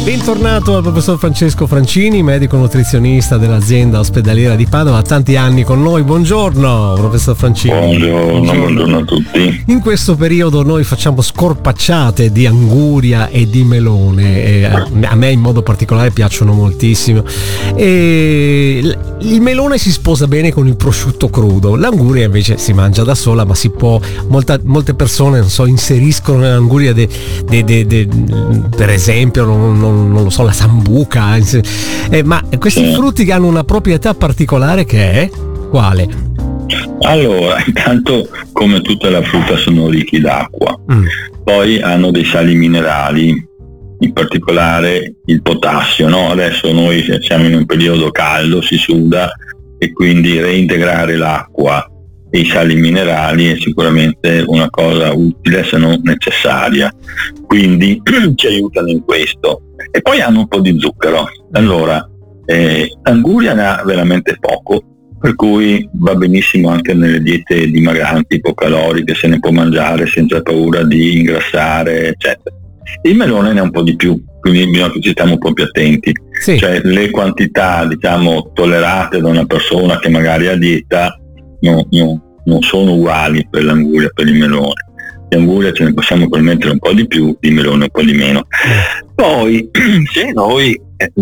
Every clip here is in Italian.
Bentornato al professor Francesco Francini, medico nutrizionista dell'azienda ospedaliera di Padova, tanti anni con noi. Buongiorno professor Francini. Buongiorno a tutti. In questo periodo noi facciamo scorpacciate di anguria e di melone, e a me in modo particolare piacciono moltissimo, e il melone si sposa bene con il prosciutto crudo, l'anguria invece si mangia da sola, ma si può, molte persone non so, inseriscono nell'anguria per esempio non lo so, la sambuca, ma questi frutti che hanno una proprietà particolare che è quale? Allora, intanto come tutta la frutta sono ricchi d'acqua, poi hanno dei sali minerali, in particolare il potassio, no? Adesso noi siamo in un periodo caldo, si suda, e quindi reintegrare l'acqua e i sali minerali è sicuramente una cosa utile se non necessaria, quindi ci aiutano in questo. E poi hanno un po' di zucchero. Allora, l'anguria ne ha veramente poco, per cui va benissimo anche nelle diete dimagranti, ipocaloriche, se ne può mangiare senza paura di ingrassare, eccetera. Il melone ne ha un po' di più, quindi bisogna che ci stiamo un po' più attenti. Sì. Cioè le quantità, diciamo, tollerate da una persona che magari ha dieta non sono uguali per l'anguria e per il melone. Di anguria ce ne possiamo permettere un po' di più, di melone un po' di meno. Poi se noi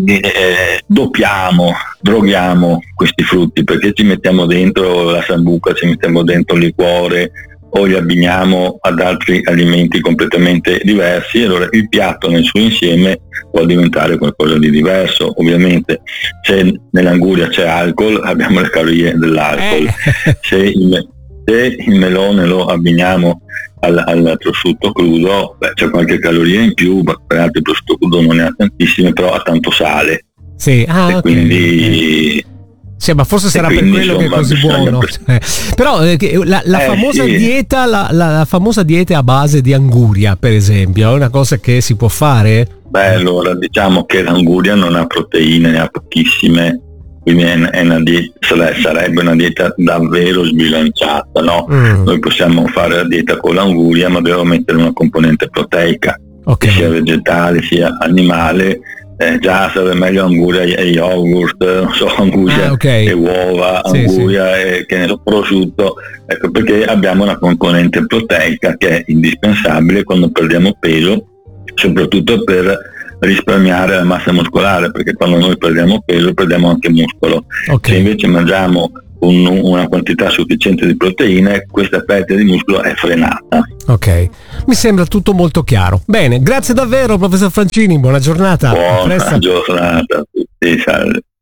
droghiamo questi frutti, perché ci mettiamo dentro la sambuca, ci mettiamo dentro il liquore o li abbiniamo ad altri alimenti completamente diversi, allora il piatto nel suo insieme può diventare qualcosa di diverso. Ovviamente se nell'anguria c'è alcol, abbiamo le calorie dell'alcol. Se il melone lo abbiniamo al prosciutto crudo, c'è qualche caloria in più, peraltro il prosciutto crudo non ne ha tantissime, però ha tanto sale. Sì, e okay. Quindi sì, ma forse sarà per quello che è così buono. Però la famosa sì. dieta, la famosa dieta a base di anguria, per esempio, è una cosa che si può fare? Beh, allora diciamo che l'anguria non ha proteine, ne ha pochissime, quindi è una sarebbe una dieta davvero sbilanciata, no? Noi possiamo fare la dieta con l'anguria, ma dobbiamo mettere una componente proteica, okay, che sia vegetale sia animale. Già sarebbe meglio anguria e yogurt, non so, anguria okay, e uova, sì, anguria sì, e che ne so, prosciutto, ecco, perché abbiamo una componente proteica che è indispensabile quando perdiamo peso, soprattutto per risparmiare la massa muscolare, perché quando noi perdiamo peso perdiamo anche muscolo. okay. Se invece mangiamo una quantità sufficiente di proteine, questa perdita di muscolo è frenata. Ok, mi sembra tutto molto chiaro. Bene, grazie davvero professor Francini, buona giornata. Buona giornata a tutti, salve.